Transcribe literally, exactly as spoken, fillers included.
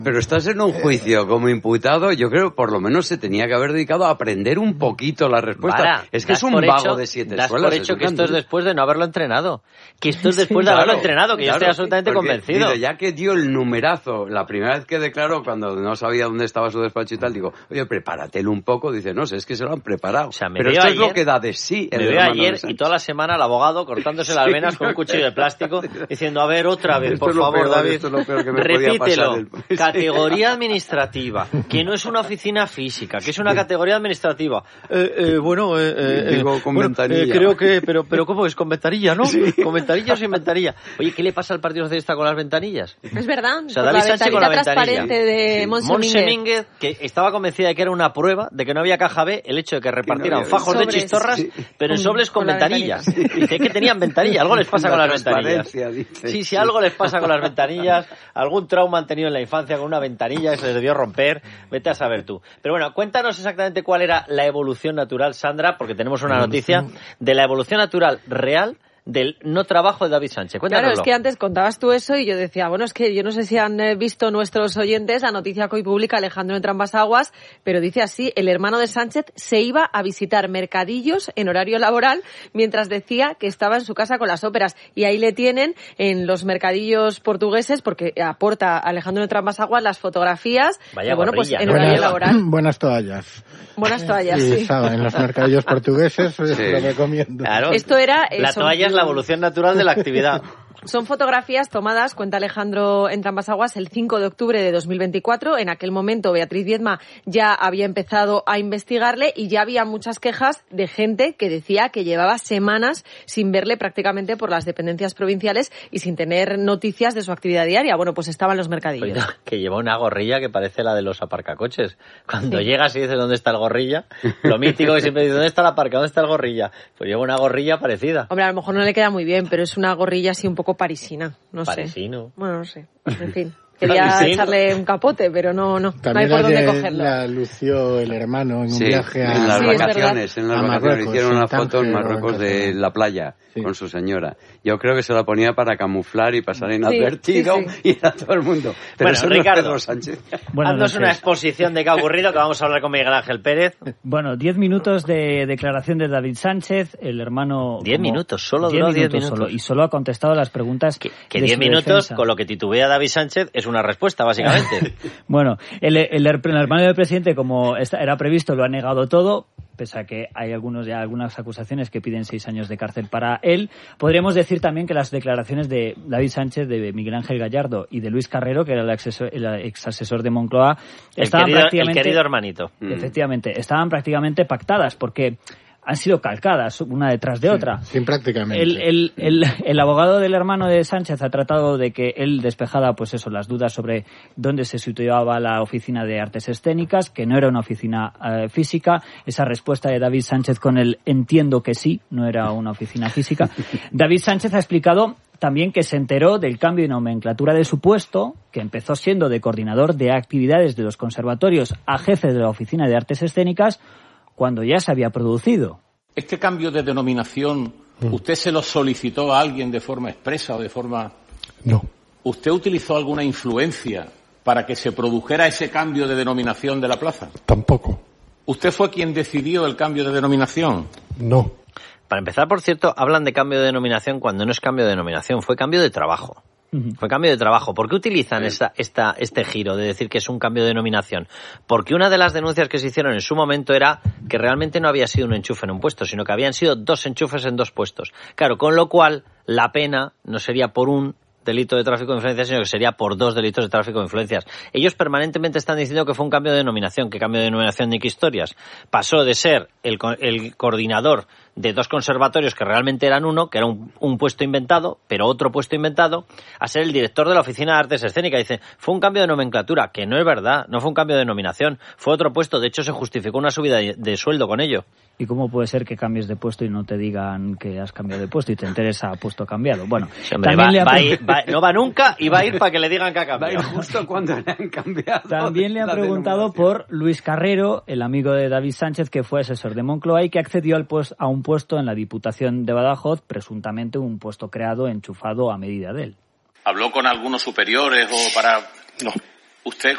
Pero estás en un juicio como imputado, yo creo por lo menos se tenía que haber dedicado a aprender un poquito la respuesta. Para, es que es un vago hecho, de siete das suelas. por hecho que esto es después de no haberlo entrenado. Que esto es después sí, de haberlo claro, entrenado, que claro, yo estoy absolutamente porque, convencido. Digo, ya que dio el numerazo, la primera vez que declaró, cuando no sabía dónde estaba su despacho y tal, digo, oye, prepáratelo un poco. Dice, no sé, es que se lo han preparado. O sea, me Pero esto ayer, es lo que da de sí. Me veo ayer y toda la semana al abogado cortándose las venas con un cuchillo de plástico, diciendo, a ver, otra vez, esto por favor, peor, David, esto es lo peor que me repítelo. Podía pasar el... Categoría administrativa, que no es una oficina física, que es una categoría administrativa. Eh, eh, bueno, eh, eh, Digo, con bueno, ventanilla. Eh, creo que, pero, pero ¿cómo es? Con ventanilla, ¿no? Sí. Con ventanilla o sin ventanilla. Oye, ¿qué le pasa al Partido Socialista con las ventanillas? Es verdad, o sea, por David la Sánchez con la transparente ventanilla. de Sí. Monse Monse Mínguez. Mínguez, que estaba convencida de que era una prueba, de que no había caja B, el hecho de que repartieran no fajos sobres, de chistorras, sí. pero en Con- sobres con, con la ventanillas. ventanilla. Dice que tenían ventanilla, algo les pasa La con las ventanillas. transparencia, dice. Sí, si algo les pasa con las ventanillas, algún trauma han tenido en la infancia con una ventanilla que se les debió romper, vete a saber tú. Pero bueno, cuéntanos exactamente cuál era la evolución natural, Sandra, porque tenemos una noticia de la evolución natural real del no trabajo de David Sánchez. Cuéntanoslo. Claro, es que antes contabas tú eso y yo decía, bueno, es que yo no sé si han eh, visto nuestros oyentes la noticia que hoy publica Alejandro Entrambas-Aguas, pero dice así, el hermano de Sánchez se iba a visitar mercadillos en horario laboral mientras decía que estaba en su casa con las óperas. Y ahí le tienen en los mercadillos portugueses, porque aporta Alejandro Entrambas-Aguas las fotografías, Vaya y bueno, pues gorrilla, en ¿no? horario Buenas, laboral. buenas toallas. Buenas toallas, Y sí. saben, en los mercadillos portugueses os Sí. lo recomiendo. Claro. Esto era... eh, La son- toalla es la evolución natural de la actividad. Son fotografías tomadas, cuenta Alejandro Entrambas-Aguas, el cinco de octubre de dos mil veinticuatro. En aquel momento Beatriz Viedma ya había empezado a investigarle y ya había muchas quejas de gente que decía que llevaba semanas sin verle prácticamente por las dependencias provinciales y sin tener noticias de su actividad diaria. Bueno, pues estaba en los mercadillos. Oye, que lleva una gorrilla que parece la de los aparcacoches. Cuando Sí. llegas y dices dónde está el gorrilla, lo mítico que siempre dice, ¿dónde está la parca? ¿Dónde está el gorrilla? Pues lleva una gorrilla parecida. Hombre, a lo mejor no le queda muy bien, pero es una gorrilla así un poco parisina, no Parisino. sé. Bueno, no sé. En fin, quería Parisino. echarle un capote, pero no, no, no hay También por dónde ayer cogerlo. la lució el hermano en un Sí, viaje a... en las Sí, es vacaciones, en las A vacaciones. Marruecos, Hicieron en una foto en Tánger o Marruecos en de Cataluña. la playa Sí. con su señora. Yo creo que se la ponía para camuflar y pasar inadvertido sí, sí. y era todo el mundo. Pero Bueno, eso no es Ricardo. Pedro Sánchez. Buenas Haznos una noches. exposición de qué ha ocurrido, que vamos a hablar con Miguel Ángel Pérez. Bueno, diez minutos de declaración de David Sánchez, el hermano... Diez como- minutos, solo diez duró diez minutos minutos. solo, y solo ha contestado las preguntas Que, que de diez su minutos, defensa. con lo que titubea David Sánchez, es una respuesta, básicamente. Bueno, el, el, el hermano del presidente, como esta- era previsto, lo ha negado todo, pese a que hay algunos ya algunas acusaciones que piden seis años de cárcel para él. Podríamos decir también que las declaraciones de David Sánchez, de Miguel Ángel Gallardo y de Luis Carrero, que era el, exasesor, el exasesor de Moncloa, el, estaban querido, el prácticamente... querido hermanito. Efectivamente, estaban prácticamente pactadas porque han sido calcadas una detrás de otra. Sí, prácticamente. El, el, el, el abogado del hermano de Sánchez ha tratado de que él despejara, pues eso, las dudas sobre dónde se situaba la oficina de artes escénicas, que no era una oficina eh, física. Esa respuesta de David Sánchez con el entiendo que sí, no era una oficina física. David Sánchez ha explicado también que se enteró del cambio de nomenclatura de su puesto, que empezó siendo de coordinador de actividades de los conservatorios a jefe de la oficina de artes escénicas, cuando ya se había producido. ¿Este cambio de denominación usted se lo solicitó a alguien de forma expresa o de forma...? No. ¿Usted utilizó alguna influencia para que se produjera ese cambio de denominación de la plaza? Tampoco. ¿Usted fue quien decidió el cambio de denominación? No. Para empezar, por cierto, hablan de cambio de denominación cuando no es cambio de denominación, fue cambio de trabajo. Uh-huh. Fue cambio de trabajo. ¿Por qué utilizan esta, esta, este giro de decir que es un cambio de denominación? Porque una de las denuncias que se hicieron en su momento era que realmente no había sido un enchufe en un puesto, sino que habían sido dos enchufes en dos puestos. Claro, con lo cual la pena no sería por un delito de tráfico de influencias, sino que sería por dos delitos de tráfico de influencias. Ellos permanentemente están diciendo que fue un cambio de denominación. ¿Qué cambio de denominación ni qué historias? Pasó de ser el, el coordinador de dos conservatorios que realmente eran uno, que era un, un puesto inventado, pero otro puesto inventado, a ser el director de la Oficina de Artes Escénicas. Dice, fue un cambio de nomenclatura, que no es verdad, no fue un cambio de denominación, fue otro puesto. De hecho, se justificó una subida de, de sueldo con ello. ¿Y cómo puede ser que cambies de puesto y no te digan que has cambiado de puesto y te enteres a puesto cambiado? Bueno, sí, hombre, también va, le ha... va a ir, va, no va nunca y va a ir para que le digan que ha Va a cambiado. ir justo cuando le han cambiado. También le han la preguntado por Luis Carrero, el amigo de David Sánchez, que fue asesor de Moncloa y que accedió al pues, a un puesto en la Diputación de Badajoz, presuntamente un puesto creado, enchufado a medida de él. ¿Habló con algunos superiores o para...? No. usted